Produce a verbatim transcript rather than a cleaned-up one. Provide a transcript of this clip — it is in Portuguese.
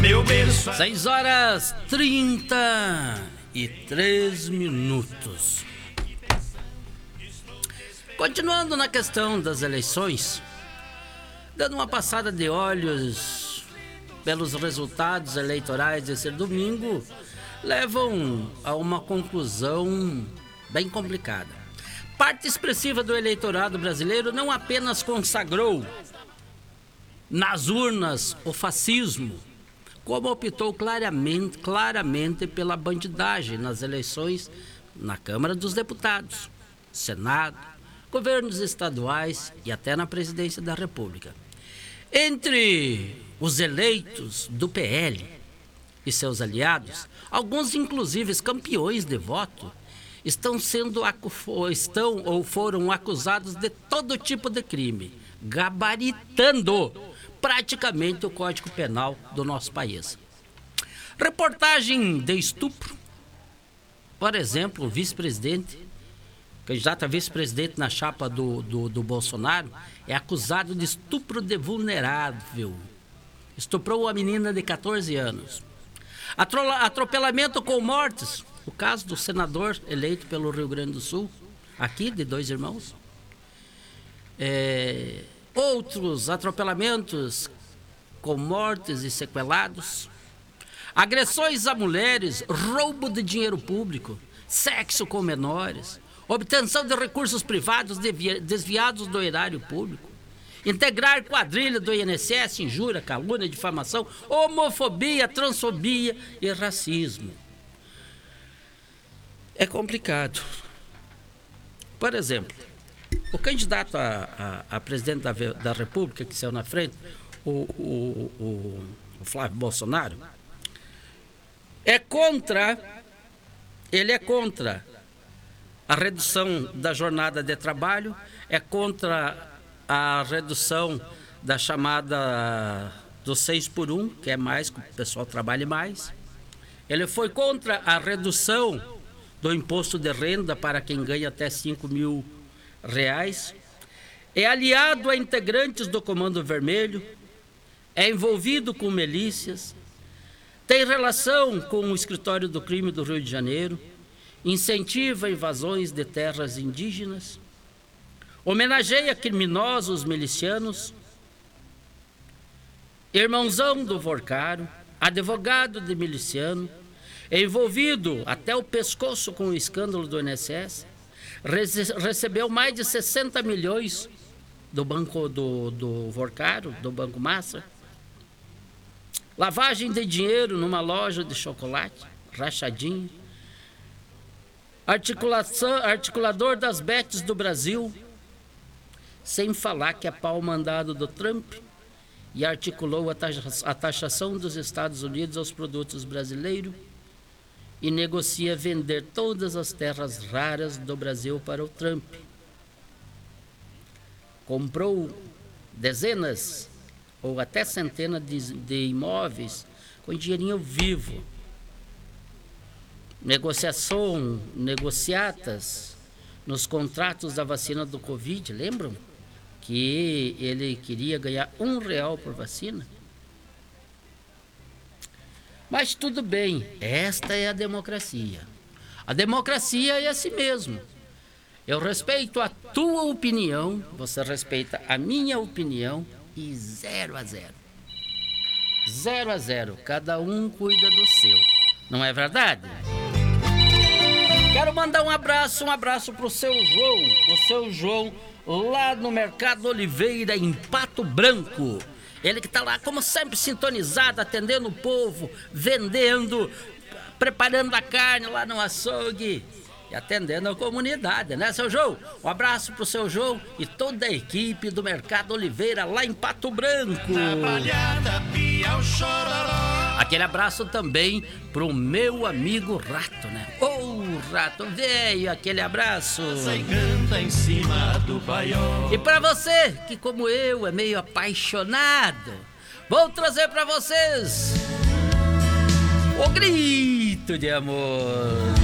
meu berço. seis horas trinta e três minutos. Continuando na questão das eleições, dando uma passada de olhos pelos resultados eleitorais desse domingo, levam a uma conclusão bem complicada. Parte expressiva do eleitorado brasileiro não apenas consagrou nas urnas o fascismo, como optou claramente, claramente pela bandidagem nas eleições na Câmara dos Deputados, Senado, governos estaduais e até na presidência da República. Entre os eleitos do P L e seus aliados, alguns inclusive campeões de voto, estão sendo estão ou foram acusados de todo tipo de crime, gabaritando praticamente o Código Penal do nosso país. Reportagem de estupro. Por exemplo, o vice-presidente, candidato a vice-presidente na chapa do, do, do Bolsonaro, é acusado de estupro de vulnerável. Estuprou uma menina de catorze anos. Atropelamento com mortes. O caso do senador eleito pelo Rio Grande do Sul, aqui de Dois Irmãos. É, outros atropelamentos com mortes e sequelados. Agressões a mulheres, roubo de dinheiro público, sexo com menores, obtenção de recursos privados desviados do erário público, integrar quadrilha do I N S S, injúria, calúnia, difamação, homofobia, transfobia e racismo. É complicado. Por exemplo, o candidato a, a, a presidente da, da República, que saiu na frente, o, o, o, o Flávio Bolsonaro, é contra, ele é contra a redução da jornada de trabalho, é contra a redução da chamada do seis por um, que é mais, que o pessoal trabalhe mais. Ele foi contra a redução do imposto de renda para quem ganha até cinco mil reais. É aliado a integrantes do Comando Vermelho, é envolvido com milícias, tem relação com o escritório do crime do Rio de Janeiro, incentiva invasões de terras indígenas, homenageia criminosos milicianos, irmãozão do Vorcaro, advogado de miliciano, é envolvido até o pescoço com o escândalo do I N S S, rece- recebeu mais de sessenta milhões do banco do, do Vorcaro, do Banco Massa, lavagem de dinheiro numa loja de chocolate, rachadinho, articulação, articulador das bets do Brasil, sem falar que é pau mandado do Trump e articulou a, taxa, a taxação dos Estados Unidos aos produtos brasileiros e negocia vender todas as terras raras do Brasil para o Trump. Comprou dezenas ou até centenas de, de imóveis com dinheirinho vivo. Negociação, negociatas nos contratos da vacina do Covid, lembram? Que ele queria ganhar um real por vacina. Mas tudo bem, esta é a democracia. A democracia é assim mesmo. Eu respeito a tua opinião, você respeita a minha opinião e zero a zero. Zero a zero, cada um cuida do seu. Não é verdade? Quero mandar um abraço, um abraço pro seu João, o seu João lá no Mercado Oliveira, em Pato Branco. Ele que está lá, como sempre, sintonizado, atendendo o povo, vendendo, preparando a carne lá no açougue e atendendo a comunidade, né, seu João? Um abraço pro seu João e toda a equipe do Mercado Oliveira lá em Pato Branco. Aquele abraço também pro meu amigo Rato, né? Ô, oh, Rato velho, aquele abraço. E pra você, que como eu é meio apaixonado, vou trazer pra vocês o grito de amor.